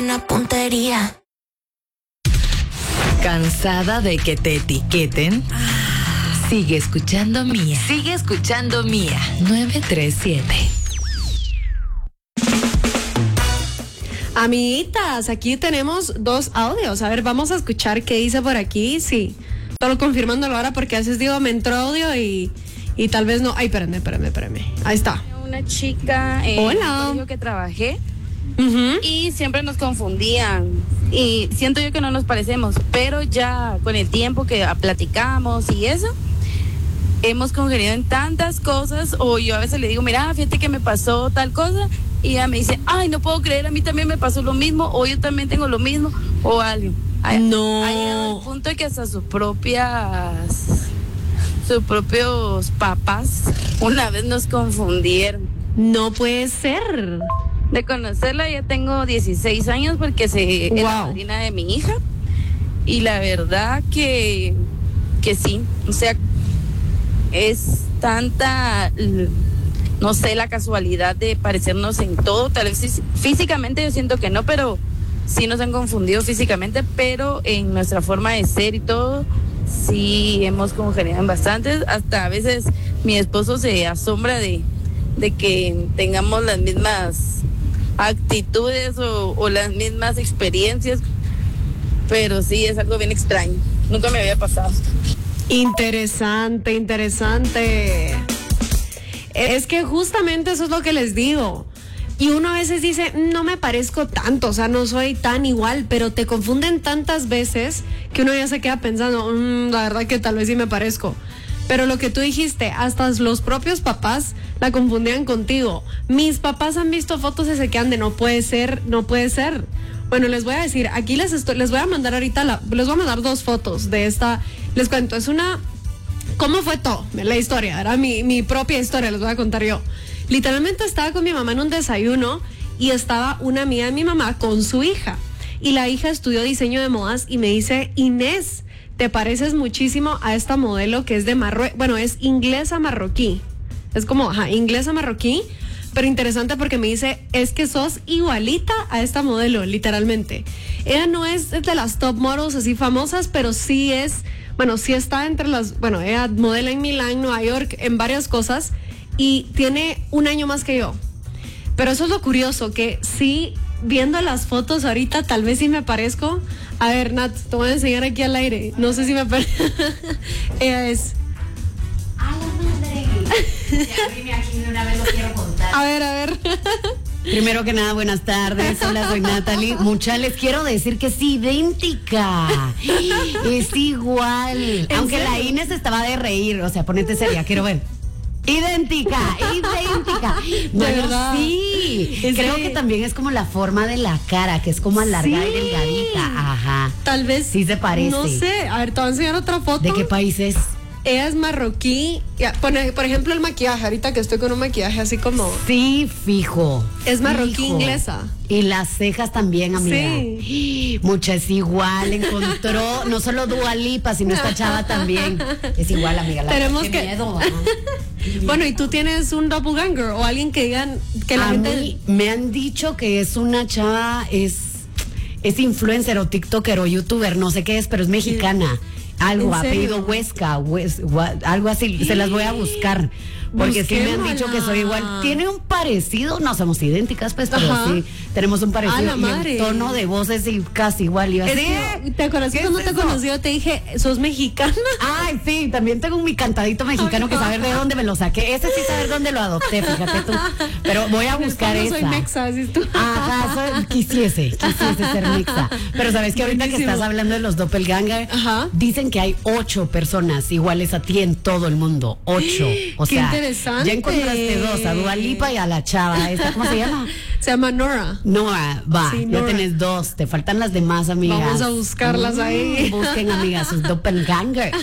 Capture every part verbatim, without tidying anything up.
Una puntería. ¿Cansada de que te etiqueten? Sigue escuchando Mía. Sigue escuchando Mía. nueve tres siete. Amiguitas, aquí tenemos dos audios. A ver, vamos a escuchar qué dice por aquí. Sí, solo confirmándolo ahora porque a veces digo, me entró audio y, y tal vez no. Ay, espérame, espérame, espérame. Ahí está. Una chica en Hola. el colegio que trabajé Uh-huh. y siempre nos confundían y siento yo que no nos parecemos, pero ya con el tiempo que platicamos y eso, hemos congeniado en tantas cosas, o yo a veces le digo, mira, fíjate que me pasó tal cosa, y ella me dice, ay, no puedo creer, a mí también me pasó lo mismo, o yo también tengo lo mismo, o algo. Ha, No. ha llegado al punto de que hasta sus propias, sus propios papás una vez nos confundieron. No puede ser. De conocerla ya tengo dieciséis años porque se es la Wow. madrina de mi hija, y la verdad que que sí, o sea, es tanta, no sé, la casualidad de parecernos en todo, tal vez fí- físicamente yo siento que no, pero sí nos han confundido físicamente, pero en nuestra forma de ser y todo, sí hemos congeniado en bastantes, hasta a veces mi esposo se asombra de, de que tengamos las mismas actitudes o, o las mismas experiencias, pero sí es algo bien extraño, nunca me había pasado. Interesante, interesante. Es que justamente eso es lo que les digo. Y uno a veces dice, no me parezco tanto, o sea, no soy tan igual, pero te confunden tantas veces que uno ya se queda pensando, mmm, la verdad que tal vez sí me parezco. Pero lo que tú dijiste, hasta los propios papás la confundían contigo. Mis papás han visto fotos y se quedan de no puede ser, no puede ser. Bueno, les voy a decir, aquí les estoy, les voy a mandar ahorita, la, les voy a mandar dos fotos de esta, les cuento, es una, ¿cómo fue todo? La historia, era mi, mi propia historia, les voy a contar yo. Literalmente estaba con mi mamá en un desayuno y estaba una amiga de mi mamá con su hija. Y la hija estudió diseño de modas y me dice, Inés, te pareces muchísimo a esta modelo que es de Marruecos, bueno, es inglesa marroquí. Es como, ajá, inglesa marroquí, pero interesante porque me dice, es que sos igualita a esta modelo, literalmente. Ella no es de las top models así famosas, pero sí es, bueno, sí está entre las, bueno, ella modela en Milán, Nueva York, en varias cosas, y tiene un año más que yo. Pero eso es lo curioso, que sí, viendo las fotos ahorita, tal vez sí me parezco. A ver, Nat, te voy a enseñar aquí al aire. No sé si me parezco. Ella es. ¡A la madre! Ya, dime aquí de una vez lo quiero contar. A ver, a ver. Primero que nada, buenas tardes. Hola, soy Natalie. Mucha les quiero decir que es idéntica. Es igual. Aunque serio? la Inés estaba de reír. O sea, ponete seria, quiero ver. Idéntica, idéntica. Bueno, verdad? sí. Es Creo que- que también es como la forma de la cara, que es como alargada y Sí. delgadita. Ajá. Tal vez. Sí se parece. No sé. A ver, te voy a enseñar otra foto. ¿De qué país es? Ella es marroquí. Ya, pone- Por ejemplo, el maquillaje. Ahorita que estoy con un maquillaje así como. Sí, fijo. Es marroquí Fijo. inglesa. Y las cejas también, amiga. Sí. Mucha es igual, encontró no solo Dua Lipa, sino esta chava también. Es igual, amiga. La Tenemos qué que- miedo, ajá. Bueno, y tú tienes un doppelganger o alguien que digan que la A gente. mí me han dicho que es una chava, es, es influencer o tiktoker o youtuber, no sé qué es, pero es mexicana. Algo, ¿En serio? apellido Huesca, Hues- Hua- algo así, se las voy a buscar. Porque sí me han dicho que soy igual. Tiene un parecido, no somos idénticas, pues, pero Ajá. sí, tenemos un parecido. A la y madre. el tono de voz es i- casi igual. Y yo Es así, que, ¿te acuerdas que ¿qué cuando es te eso? conocí yo te dije, sos mexicana? Ay, sí, también tengo mi cantadito mexicano que saber de dónde me lo saqué. Ese sí saber dónde lo adopté, fíjate tú. Pero voy a buscar No esa. soy mexa, dices tú. Ajá, soy- quisiese, quisiese ser mexa. Pero sabes que ahorita que Buenísimo. estás hablando de los doppelganger, Ajá. dicen que hay ocho personas iguales a ti en todo el mundo. Ocho. O Qué sea, interesante. ya encontraste dos, a Dua Lipa y a la chava esta, ¿cómo se llama? Se llama Nora. Noah, va, Sí, ya Nora. tenés dos, te faltan las demás, amigas. Vamos a buscarlas ahí. Mm, Busquen, amigas, sus doppelganger.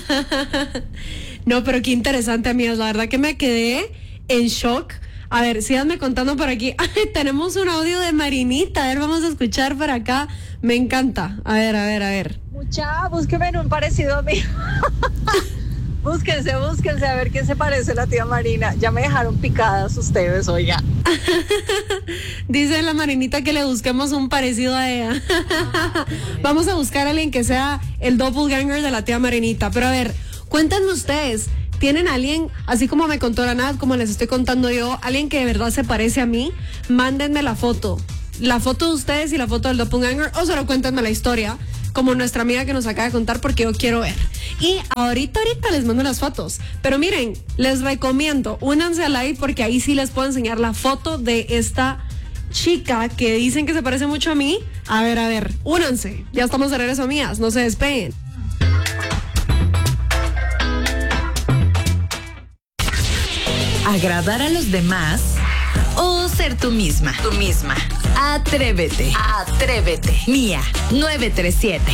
No, pero qué interesante, amigas. La verdad que me quedé en shock. A ver, síganme contando por aquí. Ay, tenemos un audio de Marinita. A ver, vamos a escuchar por acá. Me encanta. A ver, a ver, a ver. Mucha, búsqueme en un parecido a mí. Búsquense, búsquense a ver qué se parece la tía Marina. Ya me dejaron picadas ustedes, oiga. Dice la Marinita que le busquemos un parecido a ella. Vamos a buscar a alguien que sea el doppelganger de la tía Marinita. Pero a ver, cuéntenme ustedes, ¿tienen a alguien, así como me contó la Nat, como les estoy contando yo, alguien que de verdad se parece a mí? Mándenme la foto. La foto de ustedes y la foto del doppelganger, o solo cuéntenme la historia, como nuestra amiga que nos acaba de contar, porque yo quiero ver. Y ahorita, ahorita les mando las fotos. Pero miren, les recomiendo, únanse al live porque ahí sí les puedo enseñar la foto de esta chica que dicen que se parece mucho a mí. A ver, a ver, únanse. Ya estamos de regreso, amigas, no se despeguen. ¿Agradar a los demás o ser tú misma? Tú misma. Atrévete. Atrévete. Mía, nueve tres siete.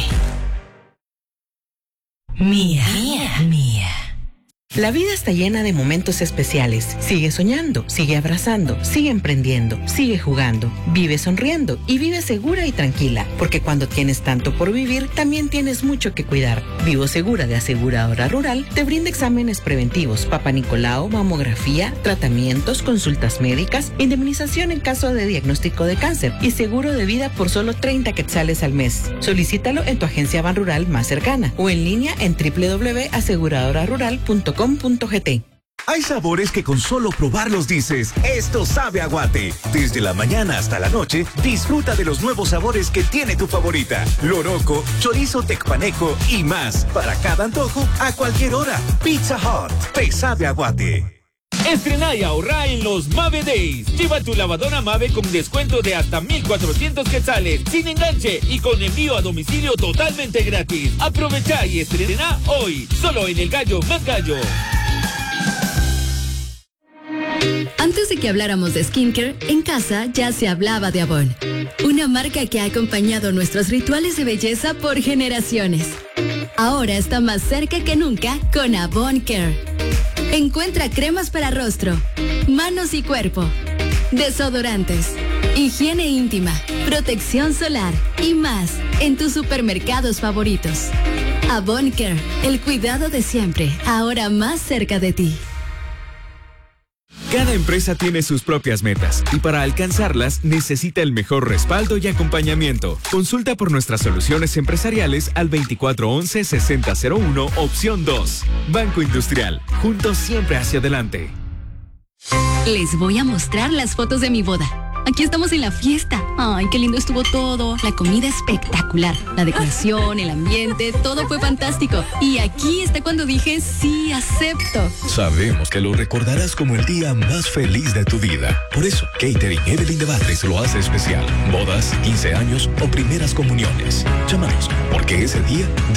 Mía. Mía. Mía. La vida está llena de momentos especiales. Sigue soñando, sigue abrazando, sigue emprendiendo, sigue jugando, vive sonriendo y vive segura y tranquila, porque cuando tienes tanto por vivir, también tienes mucho que cuidar. Vivo Segura de Aseguradora Rural te brinda exámenes preventivos, Papá Nicolau, mamografía, tratamientos, consultas médicas, indemnización en caso de diagnóstico de cáncer y seguro de vida por solo treinta quetzales al mes. Solicítalo en tu agencia Ban Rural más cercana o en línea en doble u doble u doble u punto aseguradora rural punto com. Hay sabores que con solo probarlos dices, esto sabe a Guate. Desde la mañana hasta la noche, disfruta de los nuevos sabores que tiene tu favorita. Loroco, chorizo tecpaneco y más. Para cada antojo, a cualquier hora. Pizza Hut, te sabe a Guate. Estrena y ahorra en los Mave Days. Lleva tu lavadora Mave con descuento de hasta mil cuatrocientos quetzales, sin enganche y con envío a domicilio totalmente gratis. Aprovecha y estrena hoy, solo en El Gallo Más Gallo. Antes de que habláramos de skincare, en casa ya se hablaba de Avon. Una marca que ha acompañado nuestros rituales de belleza por generaciones. Ahora está más cerca que nunca con Avon Care. Encuentra cremas para rostro, manos y cuerpo, desodorantes, higiene íntima, protección solar y más en tus supermercados favoritos. Avon Care, el cuidado de siempre, ahora más cerca de ti. Cada empresa tiene sus propias metas y para alcanzarlas necesita el mejor respaldo y acompañamiento. Consulta por nuestras soluciones empresariales al veinticuatro once sesenta cero uno opción dos. Banco Industrial, juntos siempre hacia adelante. Les voy a mostrar las fotos de mi boda. Aquí estamos en la fiesta. Ay, qué lindo estuvo todo. La comida espectacular. La decoración, el ambiente, todo fue fantástico. Y aquí está cuando dije sí, acepto. Sabemos que lo recordarás como el día más feliz de tu vida. Por eso, Catering Evelyn de Batres lo hace especial. Bodas, quince años o primeras comuniones. Llámanos, porque ese día